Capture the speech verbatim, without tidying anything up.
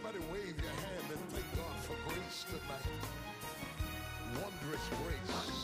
Somebody wave your hand and thank God for grace tonight. Wondrous grace.